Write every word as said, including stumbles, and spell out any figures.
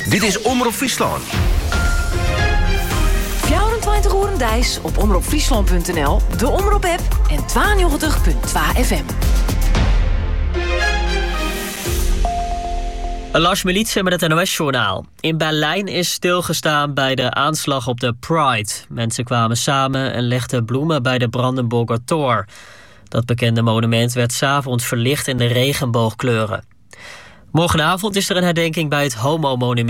Dit is Omroep Friesland. vierentwintig uur een dijs op omroep friesland punt n l, de Omroep-app en tweeënnegentig komma twee F M. Lars Militsen met het N O S-journaal. In Berlijn is stilgestaan bij de aanslag op de Pride. Mensen kwamen samen en legden bloemen bij de Brandenburger Tor. Dat bekende monument werd 's avonds verlicht in de regenboogkleuren. Morgenavond is er een herdenking bij het Homo-monument